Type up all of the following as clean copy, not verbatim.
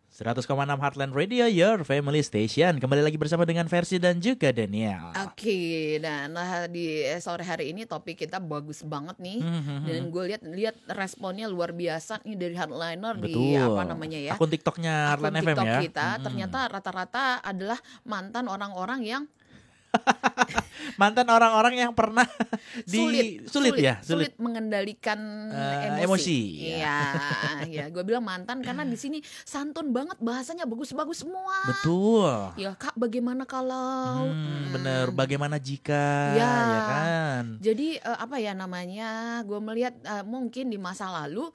100,6 Heartland Radio, your family station. Kembali lagi bersama dengan Versi dan juga Daniel. Oke, nah di sore hari ini topik kita bagus banget nih. Dan gue lihat responnya luar biasa nih dari Heartliner. Di apa namanya ya, akun TikToknya Heartland FM TikTok ya. kita. Ternyata rata-rata adalah mantan orang-orang yang mantan orang-orang yang pernah sulit mengendalikan emosi. Iya, gue bilang mantan karena di sini santun banget, bahasanya bagus-bagus semua. Betul. Ya Kak, bagaimana kalau bener, bagaimana jika ya kan. Jadi apa ya namanya, gue melihat mungkin di masa lalu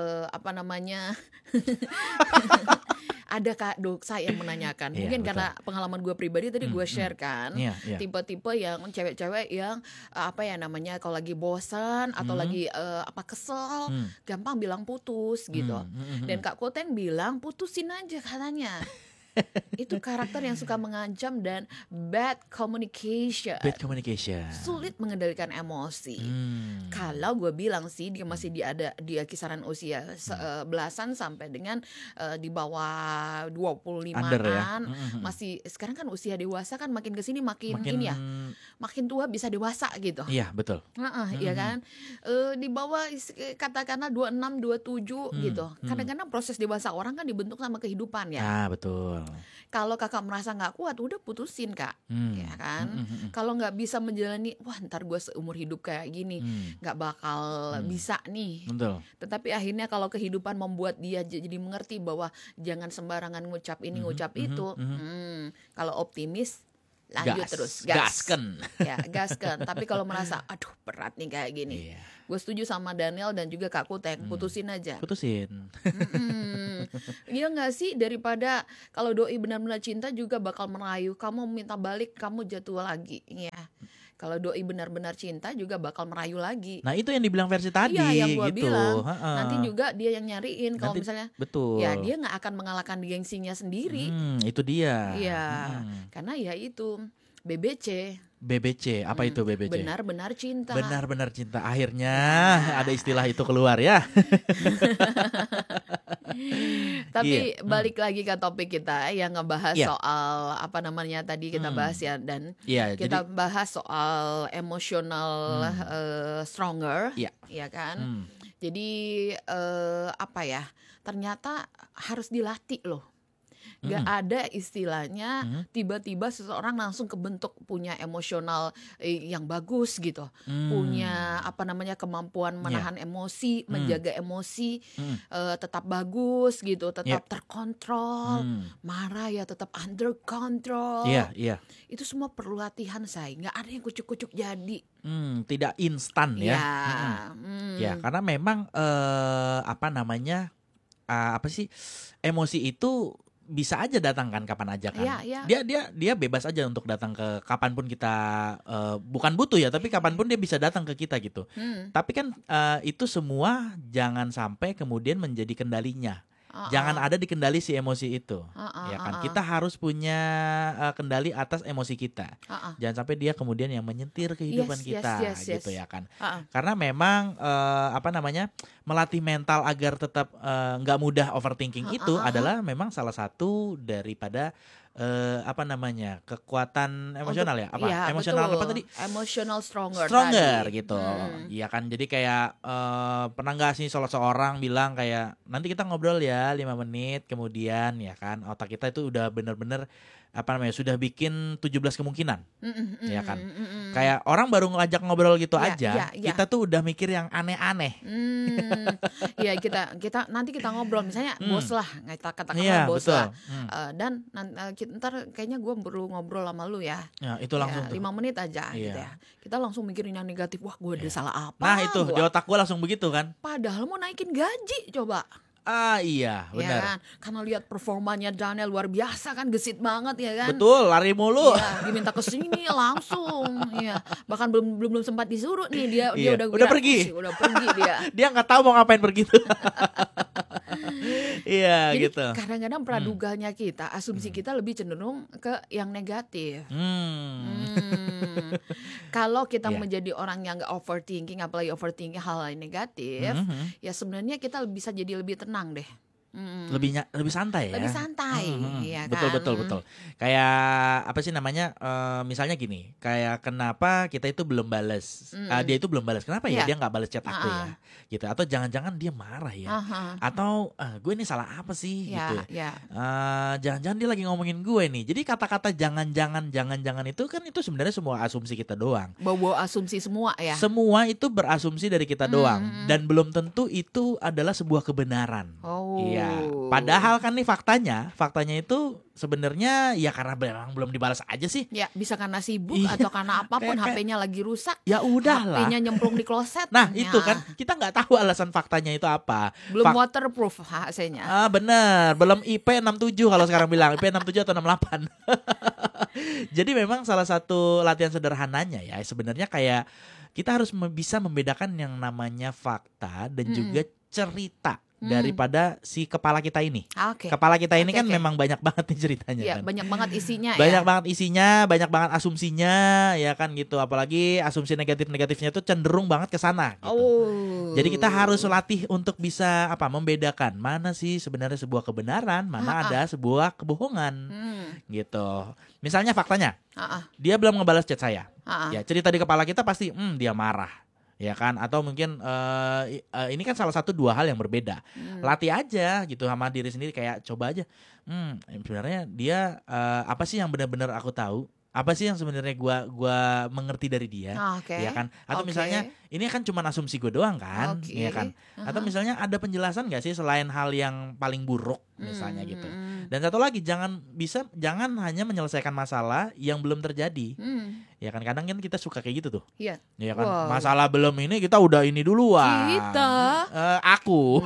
ada Kak Doksa yang menanyakan. Mungkin karena pengalaman gue pribadi tadi gue share kan. Tipe-tipe yang cewek-cewek yang kalau lagi bosan atau lagi kesel, gampang bilang putus gitu. Dan Kak Koteng bilang putusin aja katanya. Itu karakter yang suka mengancam dan bad communication. Sulit mengendalikan emosi. Kalau gue bilang sih dia masih di kisaran usia belasan sampai dengan di bawah 25-an. Masih sekarang kan usia dewasa kan makin kesini makin tua bisa dewasa gitu. Iya, betul. Iya kan? Di bawah katakanlah 26, 27 gitu. Kadang-kadang proses dewasa orang kan dibentuk sama kehidupan ya. Ah, betul. Kalau kakak merasa nggak kuat, udah putusin Kak, ya kan. Kalau nggak bisa menjalani, wah ntar gue seumur hidup kayak gini, nggak bakal bisa nih. Betul. Tetapi akhirnya kalau kehidupan membuat dia jadi mengerti bahwa jangan sembarangan ngucap ini ngucap itu. Kalau optimis, lanjut terus, gasken. Tapi kalau merasa, aduh berat nih kayak gini, gue setuju sama Daniel dan juga Kak Kuteng, putusin aja. Iya nggak sih, daripada kalau doi benar-benar cinta juga bakal merayu kamu, minta balik kamu jatuh lagi. Iya. Kalau doi benar-benar cinta juga bakal merayu lagi. Nah itu yang dibilang Versi tadi. Iya, yang gue gitu. bilang. Nanti juga dia yang nyariin. Kalau misalnya, betul. Ya dia nggak akan mengalahkan gengsinya sendiri. Itu dia. Iya, karena ya itu BBC, apa itu BBC? Benar-benar cinta. Benar-benar cinta. Akhirnya ada istilah itu keluar ya. Tapi balik lagi ke topik kita yang ngebahas soal apa namanya tadi kita bahas ya, dan kita bahas soal emotional stronger, ya kan. Jadi ternyata harus dilatih loh. Gak ada istilahnya tiba-tiba seseorang langsung kebentuk punya emosional yang bagus gitu, punya kemampuan menahan emosi, menjaga emosi, tetap bagus gitu, tetap terkontrol, marah ya tetap under control. Itu semua perlu latihan, nggak ada yang kucuk-kucuk jadi. Tidak instan ya. Ya karena memang emosi itu bisa aja datang kan kapan aja kan. Dia bebas aja untuk datang ke kapanpun kita bukan butuh ya, tapi kapanpun dia bisa datang ke kita gitu. Tapi kan itu semua jangan sampai kemudian menjadi kendalinya. Jangan ada di kendali si emosi itu, ya kan. Kita harus punya kendali atas emosi kita. Jangan sampai dia kemudian yang menyetir kehidupan kita, gitu ya kan. Karena memang melatih mental agar tetap nggak mudah overthinking itu adalah memang salah satu daripada kekuatan emosional ya, emosional betul. apa tadi? Emotional stronger tadi. Gitu. Iya kan, jadi kayak pernah nggak sih seorang bilang kayak nanti kita ngobrol ya 5 menit kemudian, ya kan otak kita itu udah bener-bener sudah bikin 17 kemungkinan, ya kan. Kayak orang baru ngajak ngobrol gitu aja, kita tuh udah mikir yang aneh-aneh. Iya, kita nanti kita ngobrol misalnya bos lah, katakanlah bos lah. Dan ntar kayaknya gue perlu ngobrol sama lu ya. Itu langsung 5 menit aja gitu ya. Kita langsung mikirin yang negatif, wah gue ada salah apa. Nah itu di otak gue langsung begitu kan. Padahal mau naikin gaji coba. Iya benar. Ya kan? Karena lihat performanya Daniel luar biasa kan, gesit banget ya kan. Betul, lari mulu. Ya, diminta ke sini langsung. Ya, bahkan belum sempat disuruh nih dia udah pergi. Udah pergi dia. Dia nggak tahu mau ngapain pergi tuh. Iya jadi, gitu. Kadang-kadang praduganya kita, asumsi kita lebih cenderung ke yang negatif. Kalau kita menjadi orang yang nggak overthinking, apalagi overthinking hal-hal negatif, ya sebenarnya kita bisa jadi lebih tenang deh. lebih santai ya. Lebih santai, ya betul, kan? betul. Kayak apa sih namanya? Misalnya gini, kayak kenapa kita itu belum balas, dia itu belum balas. Kenapa ya dia nggak balas chat aku ya? Gitu. Atau jangan-jangan dia marah ya? Atau gue ini salah apa sih? Gitu. Jangan-jangan dia lagi ngomongin gue nih. Jadi kata-kata jangan-jangan itu kan itu sebenarnya semua asumsi kita doang. Bawa asumsi semua ya. Semua itu berasumsi dari kita doang, dan belum tentu itu adalah sebuah kebenaran. Iya. Padahal kan nih faktanya itu sebenarnya ya karena memang belum dibalas aja sih. Ya bisa karena sibuk atau karena apapun, HP-nya lagi rusak. Ya udahlah. HP-nya nyemplung di kloset. Nah itu kan kita nggak tahu alasan faktanya itu apa. Belum waterproof AC-nya. Bener, belum IP67 kalau sekarang bilang IP67 atau 68. Jadi memang salah satu latihan sederhananya ya sebenarnya kayak kita harus bisa membedakan yang namanya fakta dan juga cerita daripada si kepala kita ini. Kepala kita ini kan memang banyak banget nih ceritanya kan. Banyak banget isinya banyak banget isinya, banyak banget asumsinya ya kan gitu. Apalagi asumsi negatifnya tuh cenderung banget ke sana gitu. Jadi kita harus latih untuk bisa membedakan mana sih sebenarnya sebuah kebenaran, mana ada sebuah kebohongan. Gitu. Misalnya faktanya. Dia belum ngebalas chat saya. Ya, cerita di kepala kita pasti dia marah. Ya kan, atau mungkin ini kan salah satu dua hal yang berbeda. Latih aja gitu sama diri sendiri, kayak coba aja. Sebenarnya dia apa sih yang benar-benar aku tahu? Apa sih yang sebenarnya gua mengerti dari dia? Ya kan? Atau misalnya ini kan cuma asumsi gue doang kan, ya kan? Atau misalnya ada penjelasan nggak sih selain hal yang paling buruk misalnya gitu. Dan satu lagi jangan hanya menyelesaikan masalah yang belum terjadi. Ya kan, kadang kan kita suka kayak gitu tuh. Iya. Ya kan, masalah belum ini kita udah ini duluan. Aku.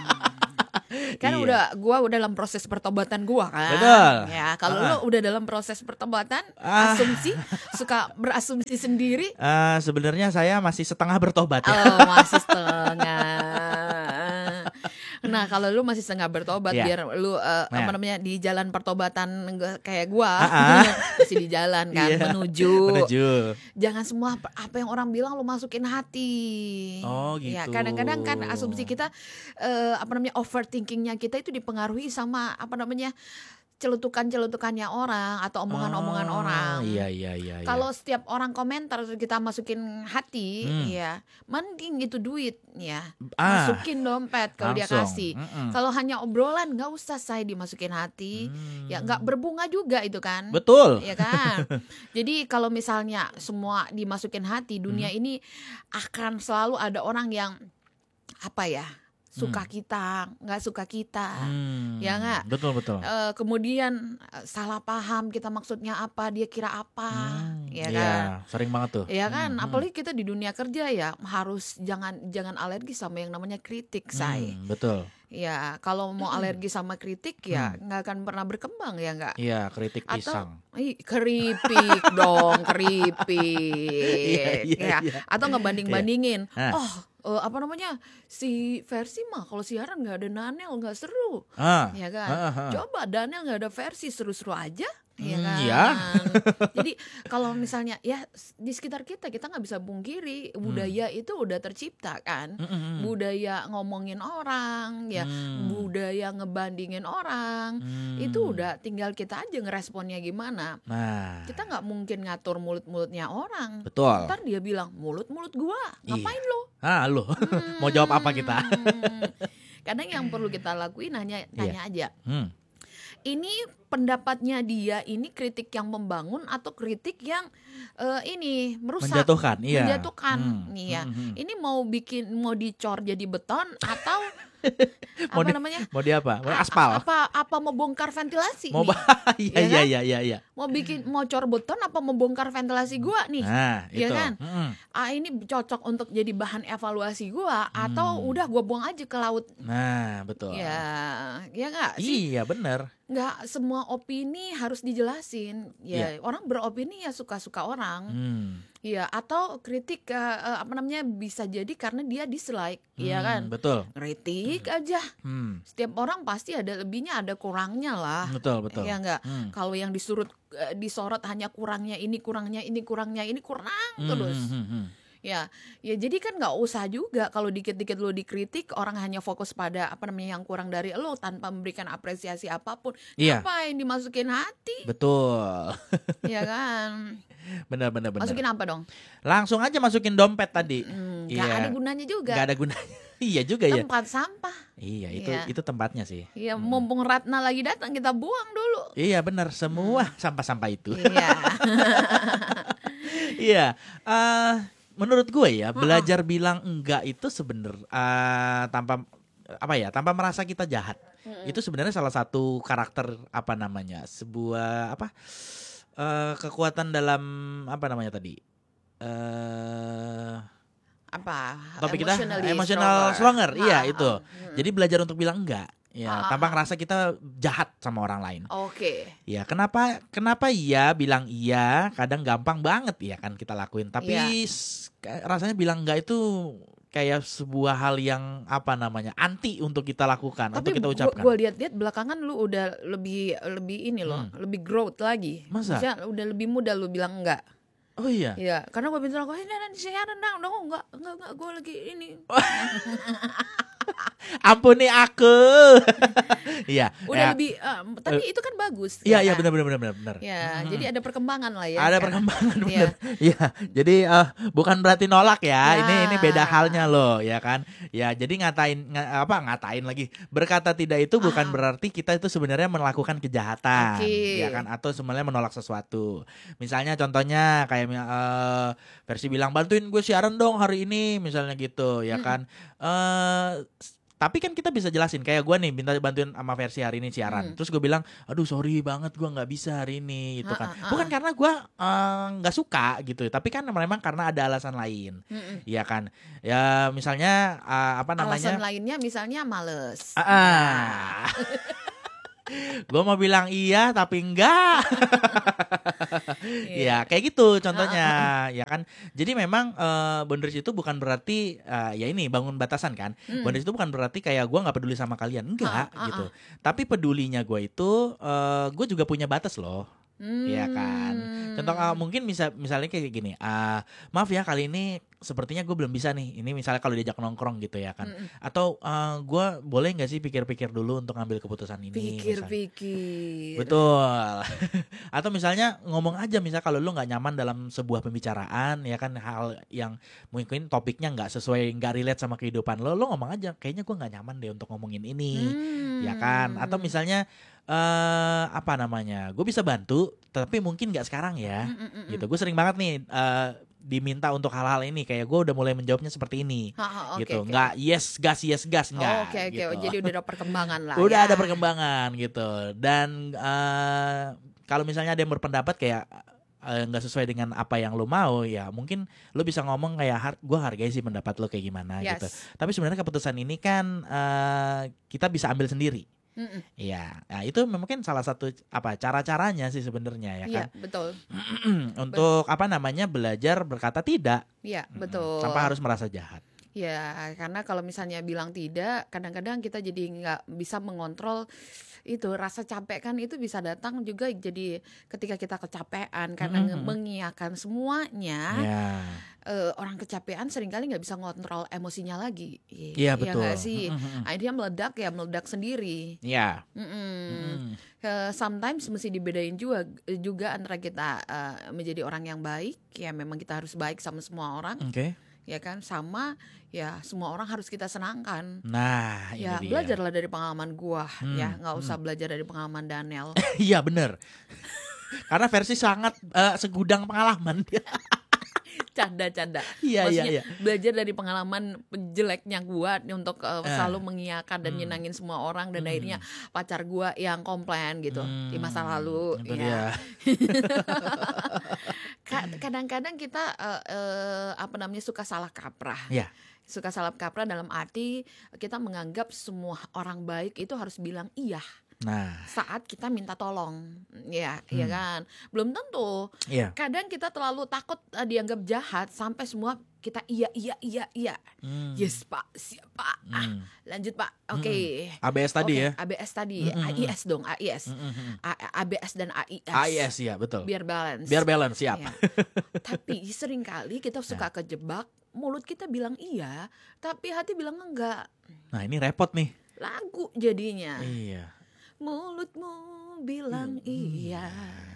Kan gua udah dalam proses pertobatan gua kan. Betul. Ya, kalau lu udah dalam proses pertobatan, asumsi suka berasumsi sendiri. Sebenarnya saya masih setengah bertobat ya. Masih setengah. Nah, kalau lu masih setengah bertobat, biar lu di jalan pertobatan kayak gua, masih di jalan kan, menuju. Jangan semua apa yang orang bilang lu masukin hati. Gitu. Ya, kadang-kadang kan asumsi kita overthinkingnya kita itu dipengaruhi sama celutukannya orang atau omongan-omongan orang. Iya. Kalau setiap orang komentar kita masukin hati, ya mending itu duit ya. Masukin dompet kalau dia kasih. Kalau hanya obrolan nggak usah saya dimasukin hati. Ya nggak berbunga juga itu kan. Betul. Ya kan. Jadi kalau misalnya semua dimasukin hati, dunia ini akan selalu ada orang yang suka kita, nggak suka kita, ya nggak? Betul. Kemudian salah paham kita maksudnya apa, dia kira apa, ya kan? Iya, sering banget tuh. Ya kan, apalagi kita di dunia kerja ya harus jangan alergi sama yang namanya kritik, say. Betul. Ya, kalau mau alergi sama kritik ya nggak akan pernah berkembang, ya nggak? Iya, kritik pisang. Keripik dong, keripik. Iya. Atau ngebanding-bandingin. Si Versi mah kalau siaran nggak ada Daniel nggak seru, ya kan? Coba Daniel nggak ada Versi, seru-seru aja. Ya kan? Iya. Jadi kalau misalnya ya di sekitar kita nggak bisa pungkiri budaya itu udah tercipta kan, budaya ngomongin orang ya, budaya ngebandingin orang itu udah tinggal kita aja ngeresponnya gimana. Kita nggak mungkin ngatur mulut-mulutnya orang. Betul. Ntar dia bilang mulut gua ngapain lo? Lo mau jawab apa kita? Kadang yang perlu kita lakuin hanya tanya aja. Ini pendapatnya dia ini kritik yang membangun atau kritik yang ini merusak, menjatuhkan. Ini mau dicor jadi beton atau mau di apa? Mau aspal? Apa mau bongkar ventilasi? Iya. Mau cor beton apa mau bongkar ventilasi gua nih? Ya kan? Ini cocok untuk jadi bahan evaluasi gua atau udah gua buang aja ke laut. Nah, betul. Ya nggak sih? Iya, benar. Nggak semua opini harus dijelasin. Ya, orang beropini ya suka-suka orang. Ya, atau kritik bisa jadi karena dia dislike, ya kan? Betul. Kritik aja. Setiap orang pasti ada lebihnya, ada kurangnya lah. Betul. Ya enggak? Kalau yang disorot hanya kurangnya ini kurang terus. Ya, jadi kan nggak usah juga kalau dikit-dikit lo dikritik, orang hanya fokus pada apa namanya yang kurang dari lo tanpa memberikan apresiasi apapun. Iya. Ngapain dimasukin hati? Betul. Iya kan? Benar. Masukin apa dong? Langsung aja masukin dompet tadi. Nggak ada gunanya juga. Nggak ada gunanya. Iya juga ya. Tempat sampah. Iya, itu tempatnya sih. Iya, mumpung Ratna lagi datang kita buang dulu. Iya benar, semua sampah-sampah itu. Iya. Iya. Menurut gue ya, belajar bilang enggak itu tanpa merasa kita jahat. Itu sebenarnya salah satu karakter sebuah kekuatan dalam tadi. Topik kita emotional stronger. Iya itu. Jadi belajar untuk bilang enggak. Ya, tanpa ngerasa kita jahat sama orang lain. Oke. Ya, kenapa iya bilang iya, kadang gampang banget ya kan kita lakuin. Tapi rasanya bilang enggak itu kayak sebuah hal yang anti untuk kita lakukan, untuk kita ucapkan. Gue lihat belakangan lu udah lebih ini loh, lebih growth lagi. Masa? Maksudnya udah lebih mudah lu bilang enggak. Oh iya. Iya, karena gue bilang nanti siaran enggak, gue lagi ini. Ampuni aku. Iya. Udah lebih tapi itu kan bagus. Iya, benar. Ya, jadi ada perkembangan lah ya. Ada perkembangan benar. Iya. Jadi bukan berarti nolak ya. Ini beda halnya loh, ya kan? Ya, jadi ngatain lagi. Berkata tidak itu bukan berarti kita itu sebenarnya melakukan kejahatan, ya kan? Atau sebenarnya menolak sesuatu. Misalnya contohnya kayak versi bilang bantuin gue siaran dong hari ini misalnya gitu, ya kan? Tapi kan kita bisa jelasin kayak gue nih minta bantuin sama versi hari ini siaran. Terus gue bilang, aduh sorry banget gue nggak bisa hari ini gitu kan. Bukan karena gue nggak suka gitu, tapi kan memang karena ada alasan lain, ya kan. Ya misalnya alasan lainnya misalnya males. Gue mau bilang iya tapi enggak. Ya kayak gitu contohnya, ya kan. Jadi memang boundaries itu bukan berarti ya ini bangun batasan kan. Boundaries itu bukan berarti kayak gue nggak peduli sama kalian, enggak gitu. Tapi pedulinya gue itu gue juga punya batas loh. Iya kan. Contoh mungkin misalnya kayak gini, maaf ya kali ini sepertinya gue belum bisa nih. Ini misalnya kalau diajak nongkrong gitu ya kan. Atau gue boleh nggak sih pikir-pikir dulu untuk ngambil keputusan ini. Pikir-pikir. Betul. Atau misalnya ngomong aja, misal kalau lu nggak nyaman dalam sebuah pembicaraan, ya kan, hal yang mungkin topiknya nggak sesuai, nggak relate sama kehidupan lo ngomong aja. Kayaknya gue nggak nyaman deh untuk ngomongin ini, ya kan. Atau misalnya gue bisa bantu tapi mungkin nggak sekarang ya, gitu. Gue sering banget nih diminta untuk hal-hal ini, kayak gue udah mulai menjawabnya seperti ini, gitu. Nggak yes gas nggak. Gitu. Jadi udah ada perkembangan lah. Udah ada perkembangan gitu. Dan kalau misalnya ada yang berpendapat kayak nggak sesuai dengan apa yang lo mau, ya mungkin lo bisa ngomong kayak gue hargai sih pendapat lo kayak gimana, gitu. Tapi sebenarnya keputusan ini kan kita bisa ambil sendiri. Iya, nah itu mungkin salah satu cara-caranya sih sebenarnya, ya kan. Iya, betul. Untuk belajar berkata tidak. Iya, betul. Tanpa harus merasa jahat. Ya, karena kalau misalnya bilang tidak, kadang-kadang kita jadi nggak bisa mengontrol itu rasa capek kan. Itu bisa datang juga jadi ketika kita kecapean karena mengiyakan semuanya. Orang kecapean seringkali nggak bisa ngontrol emosinya lagi. Iya, betul. Ya nggak sih? Akhirnya meledak sendiri. Iya. Sometimes mesti dibedain juga antara kita menjadi orang yang baik, ya memang kita harus baik sama semua orang. Ya kan, sama ya semua orang harus kita senangkan. Nah, ya ini belajarlah dari pengalaman gua, ya nggak usah belajar dari pengalaman Daniel. Iya bener. Karena versi sangat segudang pengalaman dia. Canda. Iya. Belajar dari pengalaman jeleknya gua untuk selalu mengiyakan dan nyenangin semua orang, dan akhirnya pacar gua yang komplain gitu di masa lalu. Ya. Kadang-kadang kita suka salah kaprah. Yeah. Suka salah kaprah dalam arti kita menganggap semua orang baik itu harus bilang iya. Nah, saat kita minta tolong, ya kan, belum tentu. Kadang kita terlalu takut dianggap jahat sampai semua kita iya. Yes Pak, siap Pak. Lanjut Pak. Oke. ABS tadi ya. ABS tadi. AIS dong, AIS. ABS dan AIS. AIS ya, betul. Biar balance. Siap. Ya. Tapi seringkali kita suka kejebak, mulut kita bilang iya, tapi hati bilang enggak. Nah, ini repot nih. Lagu jadinya. Iya. Mulutmu bilang iya.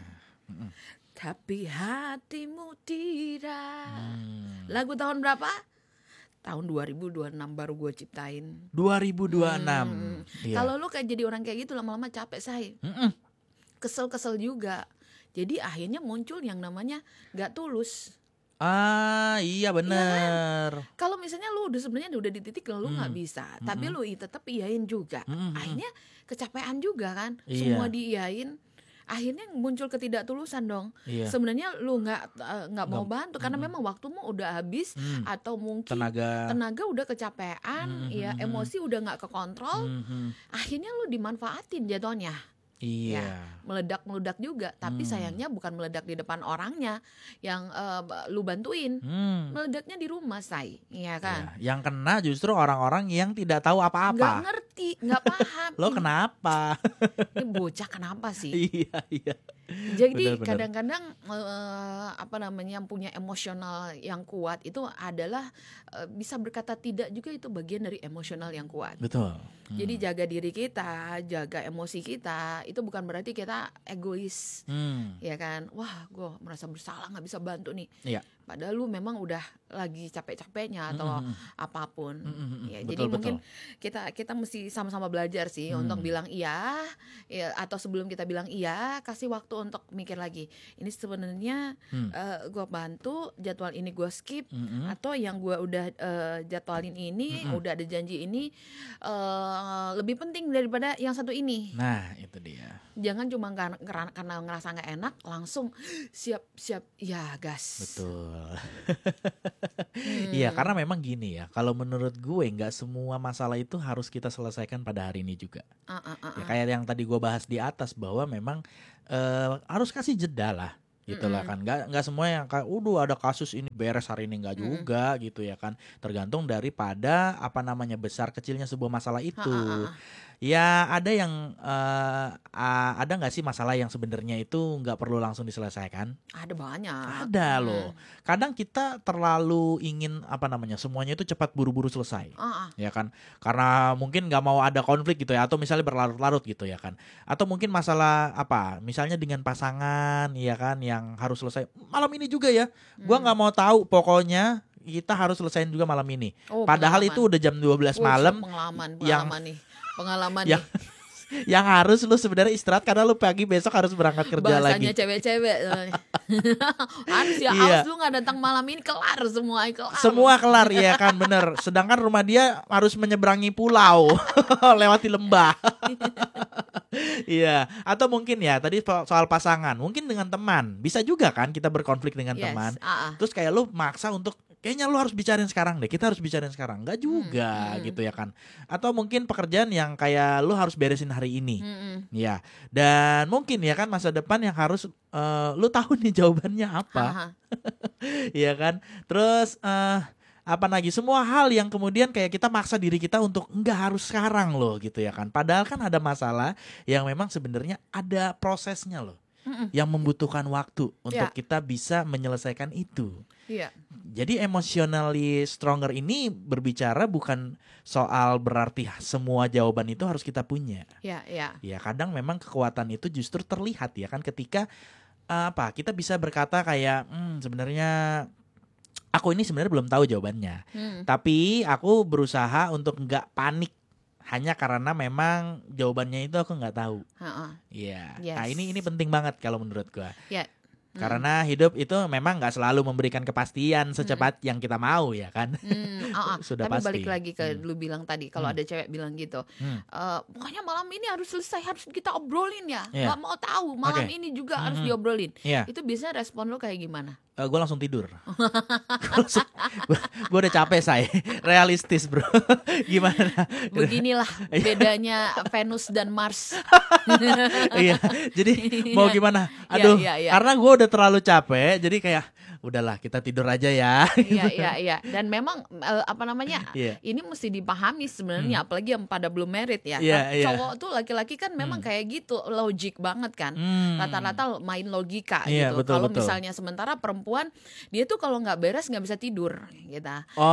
Tapi hatimu tidak. Lagu tahun berapa? Tahun 2026 baru gue ciptain. 2026. Iya. Kalau lu kayak jadi orang kayak gitu lama-lama capek, Say. Kesel-kesel juga. Jadi akhirnya muncul yang namanya gak tulus. Iya benar. Ya kan? Kalau misalnya lu sebenarnya udah di titik lu nggak bisa, tapi lu tetap iyain juga. Akhirnya kecapean juga kan. Semua diiyain. Akhirnya muncul ketidaktulusan dong. Sebenarnya lu nggak mau bantu karena memang waktumu udah habis atau mungkin tenaga udah kecapean, ya emosi udah nggak kekontrol. Akhirnya lu dimanfaatin jatuhnya. Iya. Ya, meledak juga, tapi sayangnya bukan meledak di depan orangnya yang lu bantuin, meledaknya di rumah, Say, iya kan? Ya, yang kena justru orang-orang yang tidak tahu apa-apa, nggak ngerti, nggak paham. Lo kenapa? Ini bocah kenapa sih? Iya. Jadi kadang-kadang yang punya emosional yang kuat itu adalah bisa berkata tidak juga, itu bagian dari emosional yang kuat. Betul. Jadi jaga diri kita, jaga emosi kita, itu bukan berarti kita egois, ya kan? Wah, gue merasa bersalah nggak bisa bantu nih. Iya. Padahal lu memang udah lagi capek-capeknya atau apapun. Ya, betul, jadi mungkin kita mesti sama-sama belajar sih untuk bilang iya, ya, atau sebelum kita bilang iya, kasih waktu untuk mikir lagi. Ini sebenarnya gue bantu, jadwal ini gue skip, atau yang gue udah jadwalin ini, udah ada janji ini lebih penting daripada yang satu ini. Nah, itu dia. Jangan cuma karena ngerasa nggak enak langsung siap ya gas. Betul. Iya, karena memang gini ya, kalau menurut gue nggak semua masalah itu harus kita selesaikan pada hari ini juga. Ya, kayak yang tadi gue bahas di atas bahwa memang harus kasih jeda lah. Gitu lah kan, nggak semua yang kayak ada kasus ini beres hari ini, nggak juga gitu ya kan, tergantung daripada besar kecilnya sebuah masalah itu. Ya ada yang ada nggak sih masalah yang sebenarnya itu nggak perlu langsung diselesaikan? Ada banyak. Ada loh. Kadang kita terlalu ingin semuanya itu cepat buru-buru selesai, ya kan? Karena mungkin nggak mau ada konflik gitu ya, atau misalnya berlarut-larut gitu ya kan? Atau mungkin masalah misalnya dengan pasangan, ya kan, yang harus selesai malam ini juga ya. Gua nggak mau tahu, pokoknya kita harus selesaiin juga malam ini. Padahal itu udah jam 12 malam. Pengalaman yang harus lu sebenarnya istirahat karena lu pagi besok harus berangkat kerja lagi. Bahasanya cewek-cewek. Harus ya, awas lu gak datang malam ini, kelar semua. Semua kelar, ya kan, bener. Sedangkan rumah dia harus menyeberangi pulau lewati lembah. Iya, atau mungkin ya tadi soal pasangan, mungkin dengan teman. Bisa juga kan kita berkonflik dengan teman. Terus kayak lu maksa untuk kayaknya lu harus bicarain sekarang deh, kita harus bicarain sekarang. Enggak juga gitu ya kan. Atau mungkin pekerjaan yang kayak lu harus beresin hari ini. Ya. Dan mungkin ya kan masa depan yang harus lu tahu nih jawabannya apa. Iya kan. Terus semua hal yang kemudian kayak kita maksa diri kita untuk enggak harus sekarang loh gitu ya kan. Padahal kan ada masalah yang memang sebenarnya ada prosesnya loh. Yang membutuhkan waktu untuk kita bisa menyelesaikan itu. Jadi emotionally stronger ini berbicara bukan soal berarti semua jawaban itu harus kita punya. Ya kadang memang kekuatan itu justru terlihat ya kan ketika kita bisa berkata kayak sebenarnya aku ini sebenarnya belum tahu jawabannya. Tapi aku berusaha untuk nggak panik hanya karena memang jawabannya itu aku nggak tahu. Iya. Nah ini penting banget kalau menurut gua. Karena hidup itu memang nggak selalu memberikan kepastian secepat yang kita mau ya kan. Sudah tapi pasti. Balik lagi ke lu bilang tadi, kalau ada cewek bilang gitu, pokoknya malam ini harus selesai, harus kita obrolin ya. Nggak mau tahu malam ini juga harus diobrolin. Itu biasanya respon lu kayak gimana? Gue langsung tidur. Gue udah capek, saya realistis bro. Gimana? Beginilah bedanya Venus dan Mars. Iya. Jadi mau gimana? Aduh, karena gue udah terlalu capek. Jadi kayak udahlah kita tidur aja ya. Iya. Dan memang apa namanya? Ini mesti dipahami sebenarnya, apalagi yang pada belum married ya. Cowok tuh laki-laki kan memang kayak gitu, logik banget kan. Rata-rata main logika gitu. Kalau misalnya sementara perempuan dia tuh kalau nggak beres nggak bisa tidur gitu.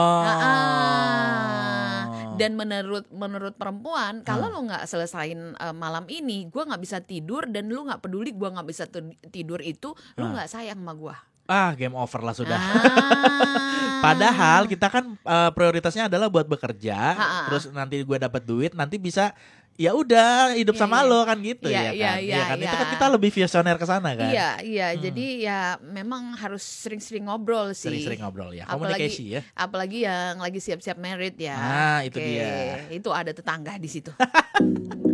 Dan menurut perempuan kalau lu nggak selesain malam ini, gue nggak bisa tidur, dan lu nggak peduli gue nggak bisa tidur itu, lu nggak sayang sama gue. Game over lah sudah. Padahal kita kan prioritasnya adalah buat bekerja, terus nanti gue dapat duit, nanti bisa ya udah hidup sama lo kan gitu kan. Itu kan kita lebih visioner ke sana kan. Jadi ya memang harus sering-sering ngobrol sih. Sering-sering ngobrol ya. Komunikasi ya. Apalagi yang lagi siap-siap married ya. Itu dia. Itu ada tetangga di situ.